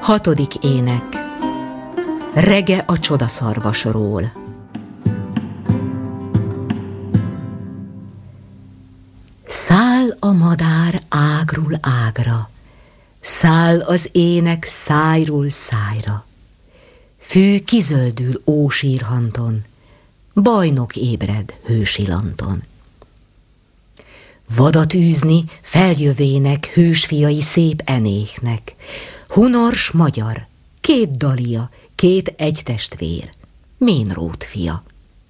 Hatodik ének. Rege a csodaszarvasról. Száll a madár ágról ágra, száll az ének szájról szájra. Fű kizöldül ósírhanton, bajnok ébred hősilanton. Vadat űzni feljövének hősfiai szép enéknek. Hunors magyar, két Dalia, két egytestvér, Ménrót fia.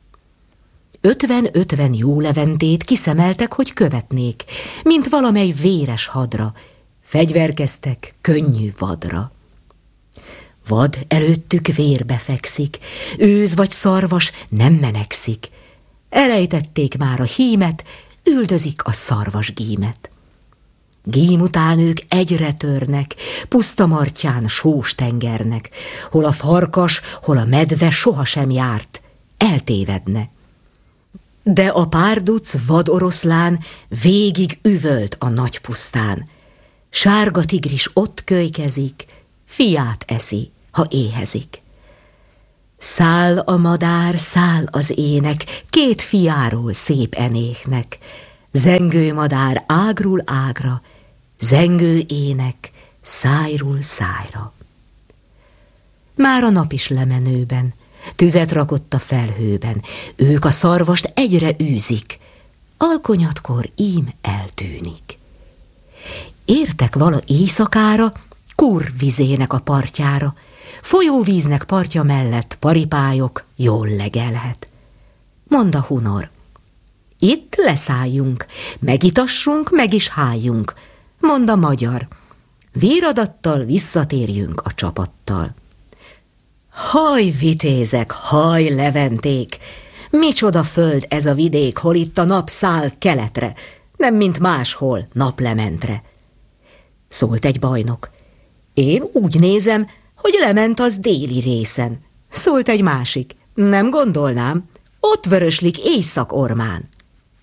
50-50 jó leventét kiszemeltek, hogy követnék, mint valamely véres hadra, fegyverkeztek könnyű vadra. Vad előttük vérbe fekszik, őz vagy szarvas nem menekszik. Elejtették már a hímet, üldözik a szarvas gímet. Gím után ők egyre törnek, puszta martján sós tengernek, hol a farkas, hol a medve sohasem járt, eltévedne. De a párduc vad oroszlán végig üvölt a nagy pusztán. Sárga tigris ott kölykezik, fiát eszi, ha éhezik. Száll a madár, száll az ének, két fiáról szép enéknek. Zengő madár ágról ágra, zengő ének szájról szájra. Már a nap is lemenőben, tüzet rakott a felhőben, ők a szarvast egyre űzik, alkonyatkor ím eltűnik. Értek vala éjszakára, Kur vizének a partjára, folyóvíznek partja mellett paripályok jól legelhet. Mond a hunor: itt leszálljunk, megitassunk, meg is háljunk. Mond a magyar: víradattal visszatérjünk a csapattal. Haj, vitézek, haj, leventék! Micsoda föld ez a vidék, hol itt a nap száll keletre, nem mint máshol naplementre. Szólt egy bajnok: én úgy nézem, hogy lement az déli részen. Szólt egy másik: nem gondolnám, ott vöröslik éjszakormán.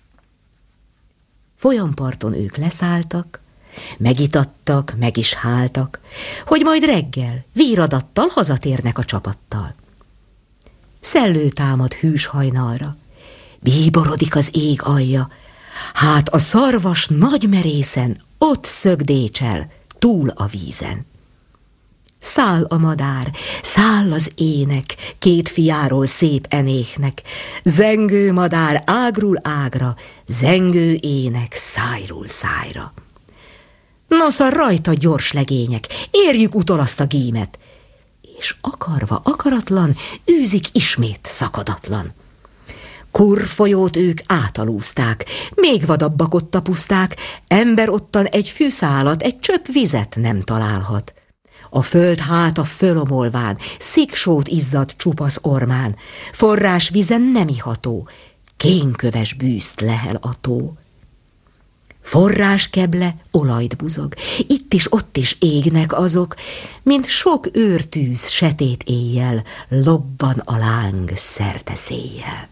Folyamparton ők leszálltak, megitattak, meg is háltak, hogy majd reggel víradattal hazatérnek a csapattal. Szellő támad hűs hajnalra, bíborodik az ég alja, hát a szarvas nagy merészen ott szögdécsel túl a vízen. Száll a madár, száll az ének, két fiáról szép enéknek, zengő madár ágról ágra, zengő ének szájról szájra. Nosza rajta gyors legények, érjük utol azt a gímet, és akarva akaratlan űzik ismét szakadatlan. Kur folyót ők átalúzták, még vadabbak ott a puszták, ember ottan egy fűszálat, egy csöpp vizet nem találhat. A föld háta fölomolván, sziksót izzad csupasz ormán, forrás vizen nem iható, kénköves bűzt lehel a tó. Forrás keble olajt buzog, itt is ott is égnek azok, mint sok őrtűz setét éjjel, lobban a láng szerte széjjel.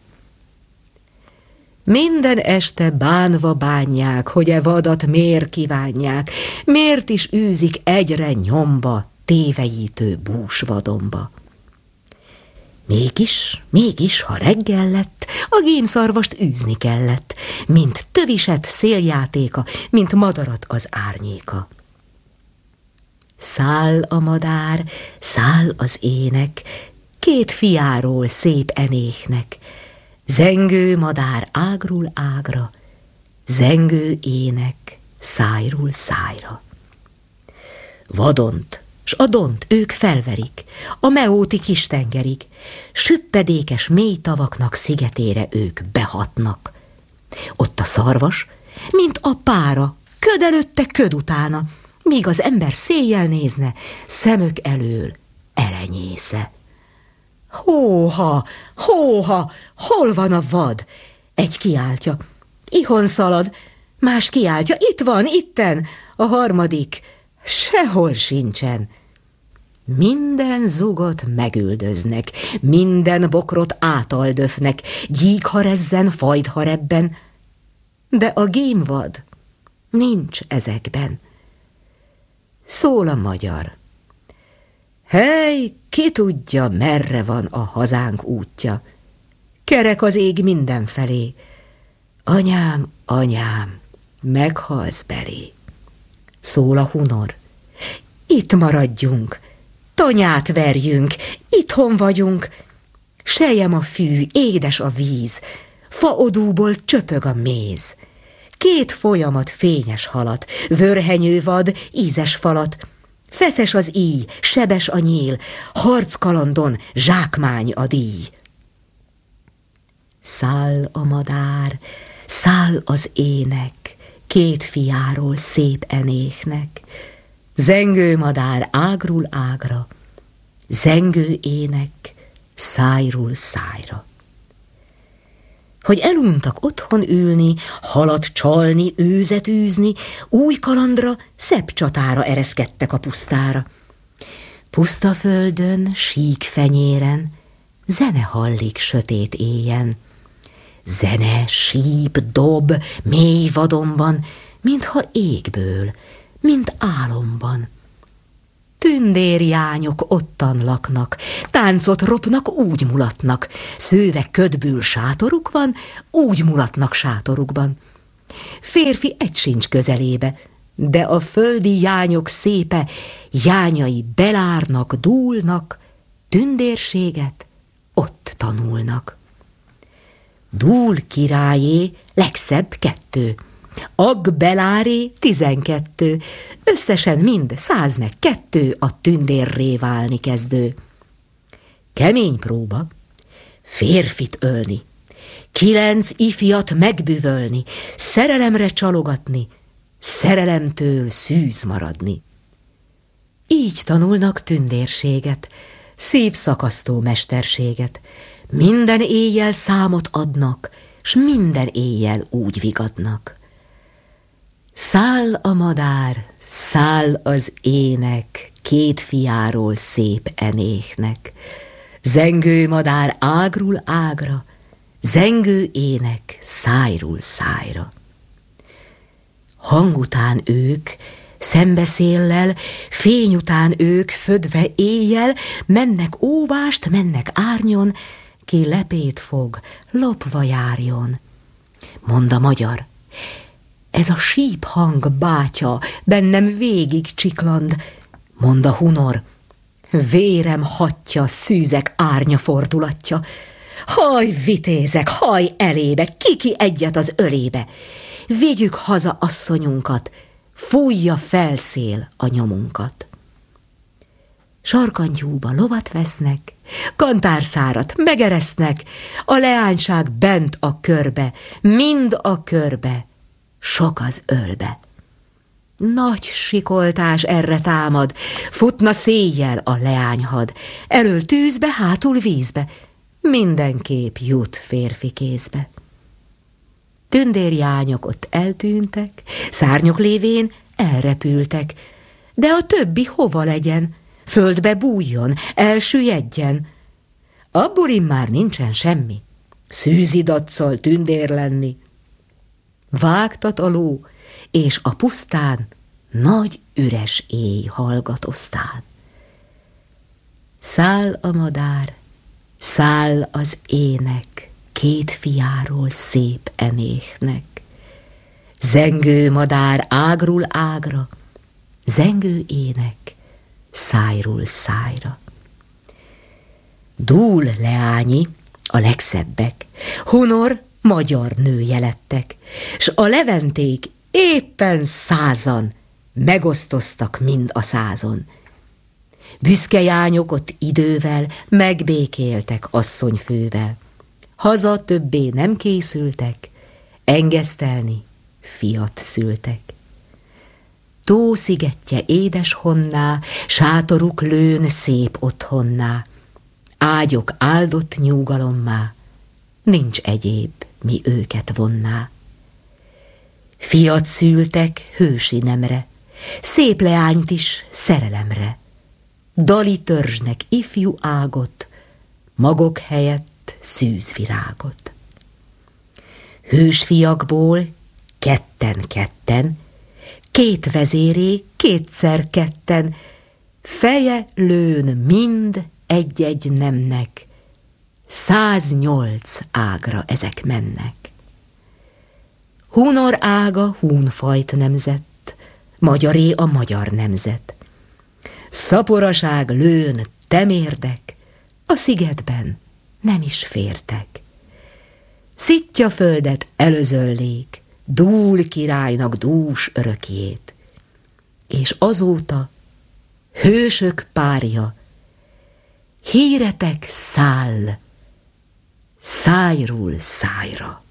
Minden este bánva bánják, hogy e vadat miért kívánják, miért is űzik egyre nyomba, tévejítő búsvadonba. Mégis, ha reggel lett, a gémszarvast űzni kellett, mint töviset széljátéka, mint madarat az árnyéka. Száll a madár, száll az ének, két fiáról szép enéknek, zengő madár ágról ágra, zengő ének szájról szájra. Vadont s a dont ők felverik, a meóti kistengerig, süppedékes mély tavaknak szigetére ők behatnak. Ott a szarvas, mint a pára, köd előtte, köd utána, míg az ember széjjel nézne, szemök elől elenyésze. Hóha, hóha, hol van a vad? Egy kiáltja: ihon szalad, más kiáltja: itt van, itten, a harmadik: sehol sincsen. Minden zugot megüldöznek, minden bokrot átaldöfnek, gyík ha rezzen, fajd ha rebben, de a gémvad nincs ezekben. Szól a magyar: Hely, ki tudja, merre van a hazánk útja. Kerek az ég mindenfelé. Anyám, anyám, meghalsz belé. Szól a hunor. Itt maradjunk, tanyát verjünk, itthon vagyunk. Selyem a fű, édes a víz, faodúból csöpög a méz. Két folyamat fényes halat, vörhenyővad, ízes falat. Feszes az íj, sebes a nyíl, harckalandon zsákmány a díj. Száll a madár, száll az ének, két fiáról szép enéknek. Zengő madár ágról ágra, zengő ének szájról szájra. Hogy eluntak otthon ülni, halat csalni, őzet űzni, új kalandra, szebb csatára ereszkedtek a pusztára. Puszta földön, sík fenyéren, zene hallik sötét éjjen. Zene, síp, dob, mély vadonban, mintha égből, mint álomban. Tündérjányok ottan laknak, táncot ropnak, úgy mulatnak, szőve ködből sátoruk van, úgy mulatnak sátorukban. Férfi egy sincs közelébe, de a földi jányok szépe, jányai belárnak, dúlnak, tündérséget ott tanulnak. Dúl királyé legszebb 2, Ag beláré 12, összesen mind 102 a tündérré válni kezdő. Kemény próba, férfit ölni, 9 ifjat megbüvölni, szerelemre csalogatni, szerelemtől szűz maradni. Így tanulnak tündérséget, szívszakasztó mesterséget, minden éjjel számot adnak, s minden éjjel úgy vigadnak. Száll a madár, száll az ének, két fiáról szép enéknek. Zengő madár ágról ágra, zengő ének szájról szájra. Hang után ők, szembeszéllel, fény után ők, födve éjjel, mennek óvást, mennek árnyon, ki lepét fog, lopva járjon. Mond a magyar, ez a síp hang bátya, bennem végig csikland. Mond a hunor, vérem hatja, szűzek árnya fordulatja. Haj, vitézek, haj elébe, ki egyet az ölébe. Vigyük haza asszonyunkat, fújja felszél a nyomunkat. Sarkantyúba lovat vesznek, kantárszárat megeresznek, a leányság bent a körbe, mind a körbe, sok az ölbe. Nagy sikoltás erre támad, futna széjjel a leányhad, elől tűzbe, hátul vízbe, mindenképp jut férfi kézbe. Tündérjányok ott eltűntek, szárnyok lévén elrepültek, de a többi hova legyen? Földbe bújjon, elsüllyedjen. Abból immár nincsen semmi, szűzidatszal tündér lenni. Vágtat a ló, és a pusztán nagy üres éj hallgatosztán. Száll a madár, száll az ének, két fiáról szép enéknek. Zengő madár ágról ágra, zengő ének szájról szájra. Dúl leányi, a legszebbek, hunor magyar nője lettek, s a leventék éppen 100-an megosztoztak mind a 100-on. Büszke jányok ott idővel megbékéltek asszonyfővel. Haza többé nem készültek, engesztelni fiat szültek. Tó szigetje édes honná, sátoruk lőn szép otthonná, ágyok áldott nyugalommá, nincs egyéb, mi őket vonná. Fiat szültek hősi nemre, szép leányt is szerelemre, dali törzsnek ifjú ágot, magok helyett szűzvirágot. Hősfiakból ketten-ketten, két vezéré kétszer-ketten, feje lőn mind egy-egy nemnek, 108 ágra ezek mennek. Hunor ága húnfajt nemzett, magyaré a magyar nemzet. Szaporaság lőn temérdek, a szigetben nem is fértek. Szitja földet előzöllék, Dúl királynak dús örökjét, és azóta hősök párja, híretek száll, szájról szájra.